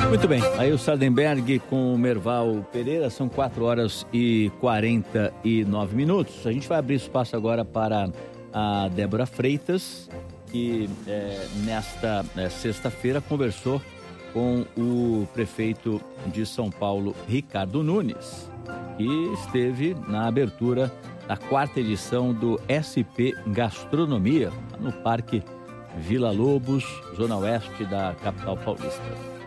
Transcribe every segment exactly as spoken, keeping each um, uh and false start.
Muito bem, aí o Sardenberg com o Merval Pereira, são quatro horas e quarenta e nove minutos. A gente vai abrir espaço agora para a Débora Freitas, que é, nesta é, sexta-feira conversou com o prefeito de São Paulo, Ricardo Nunes, que esteve na abertura da quarta edição do S P Gastronomia, no Parque Vila Lobos, zona oeste da capital paulista.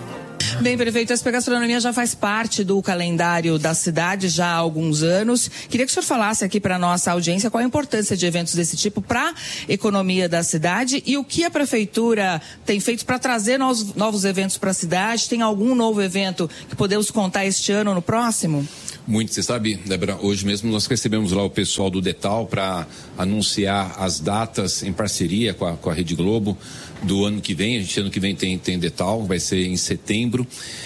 Bem, prefeito, a S P Gastronomia já faz parte do calendário da cidade já há alguns anos. Queria que o senhor falasse aqui para a nossa audiência qual a importância de eventos desse tipo para a economia da cidade e o que a prefeitura tem feito para trazer novos, novos eventos para a cidade. Tem algum novo evento que podemos contar este ano ou no próximo? Muito, você sabe, Débora, hoje mesmo nós recebemos lá o pessoal do Detal para anunciar as datas em parceria com a, com a Rede Globo do ano que vem. A gente ano que vem tem, tem Detal, vai ser em setembro.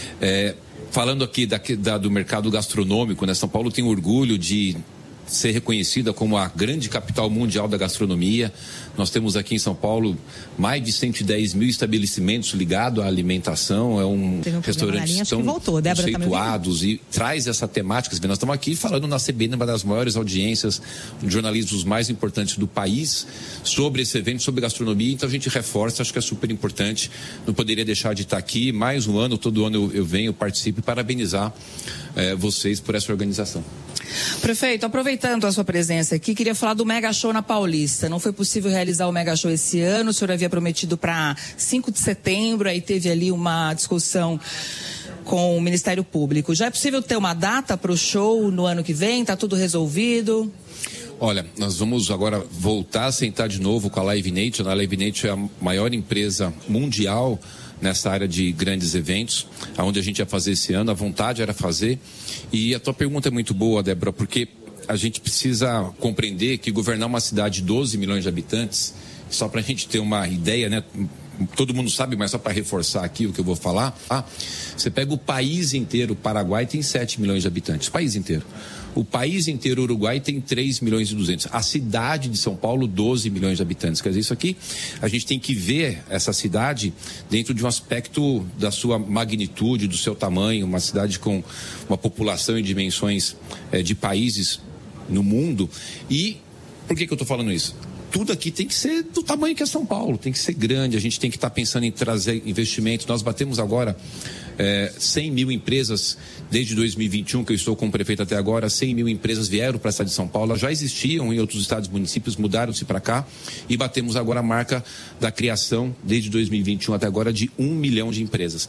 É, falando aqui da, da, do mercado gastronômico, né? São Paulo tem orgulho de ser reconhecida como a grande capital mundial da gastronomia. Nós temos aqui em São Paulo mais de cento e dez mil estabelecimentos ligados à alimentação. É um, um restaurante tão voltou, conceituados tá e traz essa temática. Nós estamos aqui falando na C B N, uma das maiores audiências de jornalistas mais importantes do país sobre esse evento, sobre gastronomia. Então a gente reforça, acho que é super importante. Não poderia deixar de estar aqui. Mais um ano, todo ano eu, eu venho, eu participo e parabenizar eh, vocês por essa organização. Prefeito, aproveitando a sua presença aqui, queria falar do Mega Show na Paulista. Não foi possível realizar o Mega Show esse ano, o senhor havia prometido para cinco de setembro, aí teve ali uma discussão com o Ministério Público. Já é possível ter uma data para o show no ano que vem? Está tudo resolvido? Olha, nós vamos agora voltar a sentar de novo com a Live Nation. A Live Nation é a maior empresa mundial nessa área de grandes eventos, aonde a gente ia fazer esse ano, a vontade era fazer. E a tua pergunta é muito boa, Débora, porque a gente precisa compreender que governar uma cidade de doze milhões de habitantes, só para a gente ter uma ideia, né? Todo mundo sabe, mas só para reforçar aqui o que eu vou falar, ah, você pega o país inteiro, o Paraguai tem sete milhões de habitantes, o país inteiro. O país inteiro, o Uruguai, tem três milhões e duzentos. A cidade de São Paulo, doze milhões de habitantes. Quer dizer, isso aqui, a gente tem que ver essa cidade dentro de um aspecto da sua magnitude, do seu tamanho, uma cidade com uma população e dimensões eh, de países no mundo. E por que que eu estou falando isso? Tudo aqui tem que ser do tamanho que é São Paulo, tem que ser grande, a gente tem que estar tá pensando em trazer investimentos. Nós batemos agora é, cem mil empresas desde dois mil e vinte e um, que eu estou como prefeito até agora, cem mil empresas vieram para a cidade de São Paulo, elas já existiam em outros estados e municípios, mudaram-se para cá e batemos agora a marca da criação, desde dois mil e vinte e um até agora, de um milhão de empresas.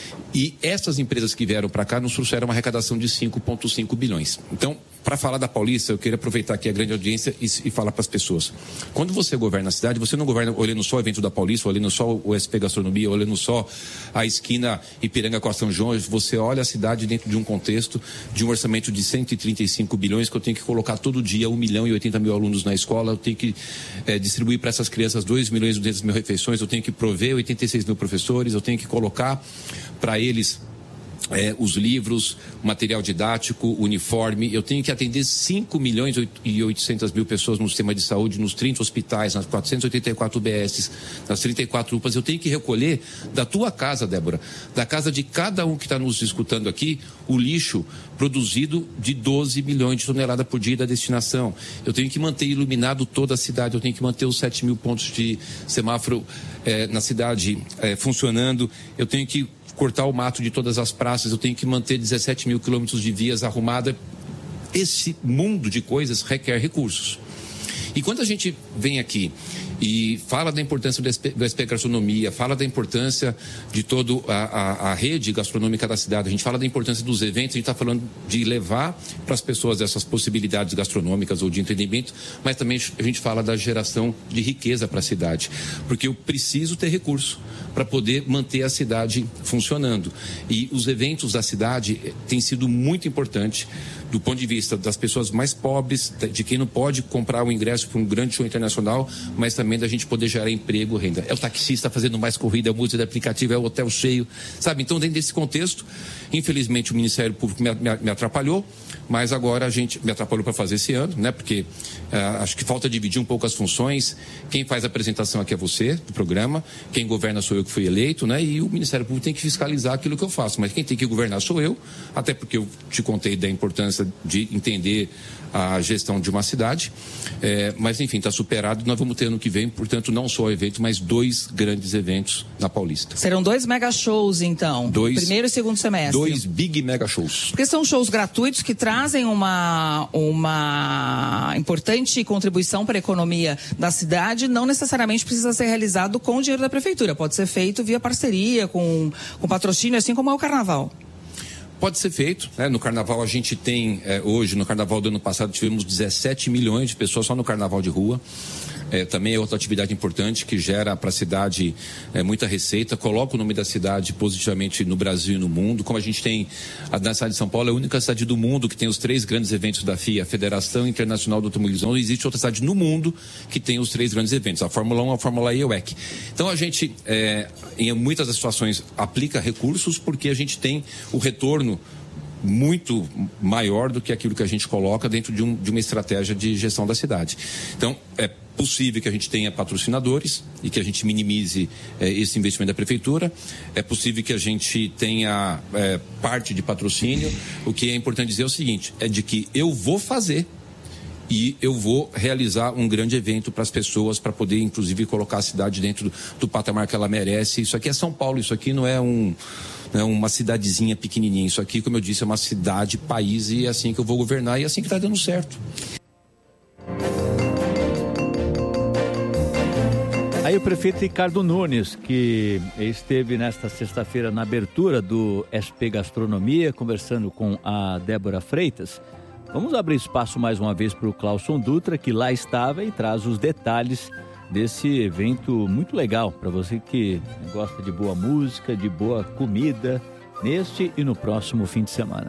E essas empresas que vieram para cá nos trouxeram uma arrecadação de cinco vírgula cinco bilhões. Então, para falar da Paulista, eu queria aproveitar aqui a grande audiência e, e falar para as pessoas. Quando você governa a cidade, você não governa olhando só o evento da Paulista, olhando só o S P Gastronomia, olhando só a esquina Ipiranga com a São João. Você olha a cidade dentro de um contexto de um orçamento de cento e trinta e cinco bilhões, que eu tenho que colocar todo dia um milhão e oitenta mil alunos na escola, eu tenho que é, distribuir para essas crianças dois milhões e duzentas mil refeições, eu tenho que prover oitenta e seis mil professores, eu tenho que colocar para eles É, os livros, material didático, uniforme. Eu tenho que atender cinco milhões e oitocentas mil pessoas no sistema de saúde, nos trinta hospitais, nas quatrocentas e oitenta e quatro U B S, nas trinta e quatro U P As. Eu tenho que recolher da tua casa, Débora, da casa de cada um que está nos escutando aqui, o lixo produzido de doze milhões de toneladas por dia da destinação. Eu tenho que manter iluminado toda a cidade, eu tenho que manter os sete mil pontos de semáforo eh, na cidade eh, funcionando, eu tenho que cortar o mato de todas as praças, eu tenho que manter dezessete mil quilômetros de vias arrumadas. Esse mundo de coisas requer recursos. E quando a gente vem aqui e fala da importância do S P Gastronomia, fala da importância de toda a, a, a rede gastronômica da cidade, a gente fala da importância dos eventos, a gente está falando de levar para as pessoas essas possibilidades gastronômicas ou de entretenimento, mas também a gente fala da geração de riqueza para a cidade, porque eu preciso ter recurso para poder manter a cidade funcionando. E os eventos da cidade têm sido muito importantes do ponto de vista das pessoas mais pobres, de quem não pode comprar o ingresso para um grande show internacional, mas também da gente poder gerar emprego, renda. É o taxista fazendo mais corrida, é o músico de aplicativo, é o hotel cheio, sabe? Então, dentro desse contexto, infelizmente o Ministério Público me, me, me atrapalhou, mas agora a gente me atrapalhou para fazer esse ano, né? Porque uh, acho que falta dividir um pouco as funções. Quem faz a apresentação aqui é você, do programa, quem governa sou eu que fui eleito, né? E o Ministério Público tem que fiscalizar aquilo que eu faço, mas quem tem que governar sou eu, até porque eu te contei da importância de entender a gestão de uma cidade, é, mas enfim, está superado. Nós vamos ter ano que vem, portanto, não só o evento, mas dois grandes eventos na Paulista. Serão dois mega shows, então, dois, primeiro e segundo semestre. Dois big mega shows. Porque são shows gratuitos que trazem uma, uma importante contribuição para a economia da cidade, não necessariamente precisa ser realizado com o dinheiro da prefeitura, pode ser feito via parceria, com, com patrocínio, assim como é o Carnaval. Pode ser feito, né? No Carnaval a gente tem, é, hoje, no Carnaval do ano passado, tivemos dezessete milhões de pessoas só no Carnaval de rua. É, também é outra atividade importante que gera para a cidade é, muita receita, coloca o nome da cidade positivamente no Brasil e no mundo. Como a gente tem, a na cidade de São Paulo é a única cidade do mundo que tem os três grandes eventos da F I A, a Federação Internacional do Automobilismo. Não existe outra cidade no mundo que tem os três grandes eventos, a Fórmula um, a Fórmula E e o W E C. Então a gente, é, em muitas das situações, aplica recursos porque a gente tem o retorno muito maior do que aquilo que a gente coloca dentro de, um, de uma estratégia de gestão da cidade. Então, é possível que a gente tenha patrocinadores e que a gente minimize eh, esse investimento da prefeitura. É possível que a gente tenha eh, parte de patrocínio. O que é importante dizer é o seguinte, é de que eu vou fazer e eu vou realizar um grande evento para as pessoas, para poder, inclusive, colocar a cidade dentro do, do patamar que ela merece. Isso aqui é São Paulo, isso aqui não é um... É uma cidadezinha pequenininha. Isso aqui, como eu disse, é uma cidade, país, e é assim que eu vou governar e é assim que está dando certo. Aí o prefeito Ricardo Nunes, que esteve nesta sexta-feira na abertura do S P Gastronomia, conversando com a Débora Freitas. Vamos abrir espaço mais uma vez para o Clauson Dutra, que lá estava e traz os detalhes desse evento muito legal para você que gosta de boa música, de boa comida, neste e no próximo fim de semana.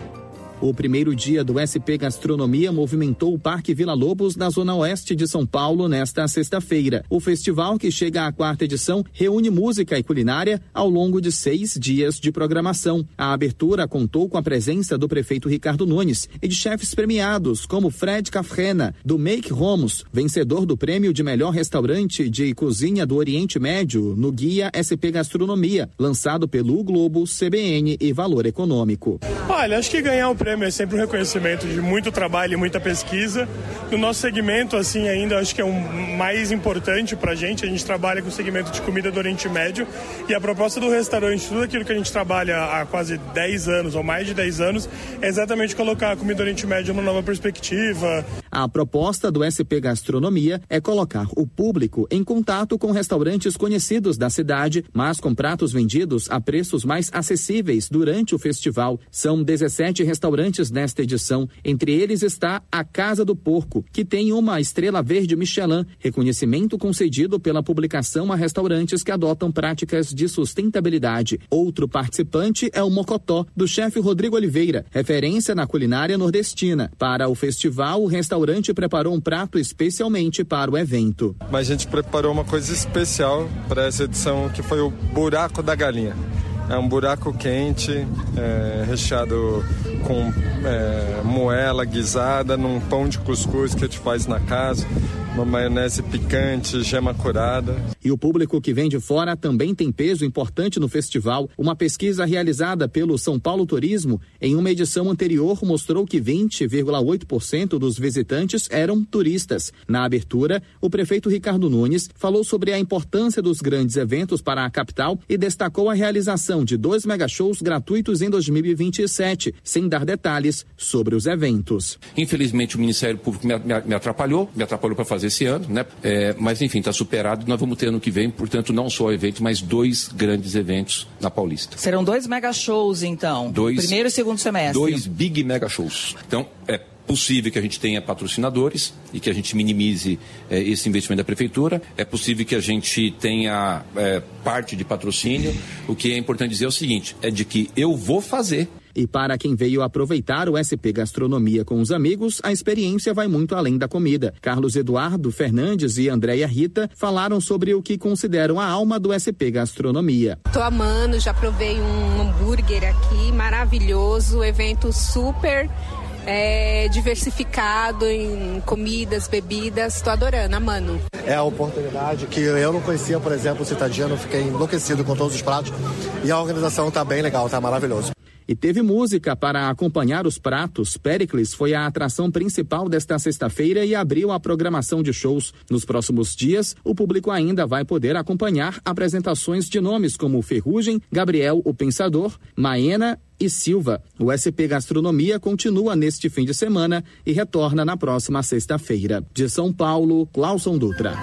O primeiro dia do S P Gastronomia movimentou o Parque Vila Lobos, na zona oeste de São Paulo, nesta sexta-feira. O festival, que chega à quarta edição, reúne música e culinária ao longo de seis dias de programação. A abertura contou com a presença do prefeito Ricardo Nunes e de chefes premiados, como Fred Cafrena, do Make Romos, vencedor do prêmio de melhor restaurante de cozinha do Oriente Médio no Guia S P Gastronomia, lançado pelo Globo, C B N e Valor Econômico. Olha, acho que ganhar o prêmio é sempre um reconhecimento de muito trabalho e muita pesquisa. No nosso segmento, assim, ainda acho que é o mais importante pra gente. A gente trabalha com o segmento de comida do Oriente Médio e a proposta do restaurante, tudo aquilo que a gente trabalha há quase dez anos ou mais de dez anos, é exatamente colocar a comida do Oriente Médio numa nova perspectiva. A proposta do S P Gastronomia é colocar o público em contato com restaurantes conhecidos da cidade, mas com pratos vendidos a preços mais acessíveis durante o festival. São dezessete restaurantes nesta edição. Entre eles está a Casa do Porco, que tem uma estrela verde Michelin, reconhecimento concedido pela publicação a restaurantes que adotam práticas de sustentabilidade. Outro participante é o Mocotó, do chefe Rodrigo Oliveira, referência na culinária nordestina. Para o festival, o restaurante preparou um prato especialmente para o evento. Mas a gente preparou uma coisa especial para essa edição, que foi o buraco da galinha. É um buraco quente, é, recheado com é, moela guisada num pão de cuscuz que a gente faz na casa, uma maionese picante, gema curada. E o público que vem de fora também tem peso importante no festival. Uma pesquisa realizada pelo São Paulo Turismo em uma edição anterior mostrou que vinte vírgula oito por cento dos visitantes eram turistas. Na abertura, o prefeito Ricardo Nunes falou sobre a importância dos grandes eventos para a capital e destacou a realização de dois mega-shows gratuitos em dois mil e vinte e sete, sem dar detalhes sobre os eventos. Infelizmente, o Ministério Público me, me, me atrapalhou, me atrapalhou para fazer esse ano, né? É, mas, enfim, está superado. Nós vamos ter ano que vem, portanto, não só o evento, mas dois grandes eventos na Paulista. Serão dois mega-shows, então, dois, primeiro e segundo semestre. Dois big mega-shows. Então, é possível que a gente tenha patrocinadores e que a gente minimize eh, esse investimento da prefeitura. É possível que a gente tenha eh, parte de patrocínio. O que é importante dizer é o seguinte, é de que eu vou fazer E para quem veio aproveitar o S P Gastronomia com os amigos, a experiência vai muito além da comida. Carlos Eduardo Fernandes e Andréia Rita falaram sobre o que consideram a alma do S P Gastronomia. Tô amando, já provei um hambúrguer aqui, maravilhoso, evento super é, diversificado em comidas, bebidas, tô adorando, amando. É a oportunidade que eu não conhecia, por exemplo, o Citadino, fiquei enlouquecido com todos os pratos e a organização tá bem legal, tá maravilhoso. E teve música para acompanhar os pratos. Péricles foi a atração principal desta sexta-feira e abriu a programação de shows. Nos próximos dias, o público ainda vai poder acompanhar apresentações de nomes como Ferrugem, Gabriel o Pensador, Maena e Silva. O S P Gastronomia continua neste fim de semana e retorna na próxima sexta-feira. De São Paulo, Clauson Dutra.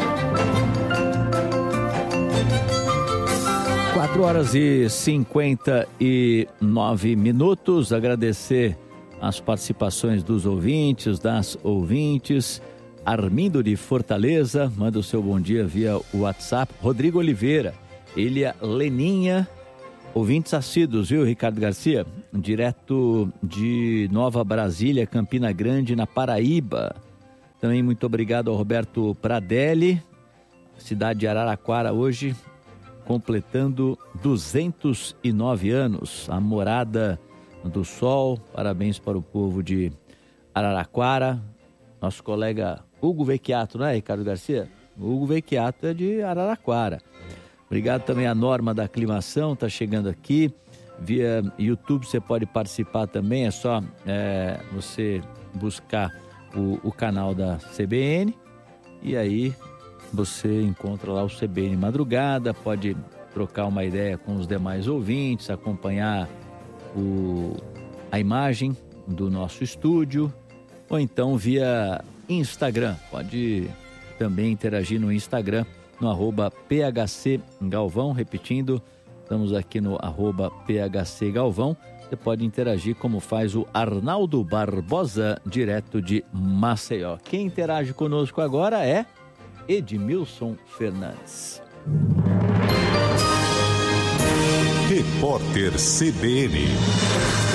quatro horas e cinquenta e nove minutos. Agradecer as participações dos ouvintes, das ouvintes. Armindo de Fortaleza, manda o seu bom dia via WhatsApp. Rodrigo Oliveira, Elia Leninha, ouvintes assíduos, viu, Ricardo Garcia? Direto de Nova Brasília, Campina Grande, na Paraíba. Também muito obrigado ao Roberto Pradelli, cidade de Araraquara, hoje completando duzentos e nove anos, a Morada do Sol. Parabéns para o povo de Araraquara. Nosso colega Hugo Vecchiato, não é, Ricardo Garcia? O Hugo Vecchiato é de Araraquara. Obrigado também à Norma da Aclimação, está chegando aqui. Via YouTube você pode participar também, é só é, você buscar o, o canal da C B N e aí você encontra lá o C B N Madrugada, pode trocar uma ideia com os demais ouvintes, acompanhar o, a imagem do nosso estúdio, ou então via Instagram. Pode também interagir no Instagram, no arroba P H C Galvão, repetindo, estamos aqui no arroba P H C Galvão. Você pode interagir como faz o Arnaldo Barbosa, direto de Maceió. Quem interage conosco agora é Edmilson Fernandes. Repórter C B N.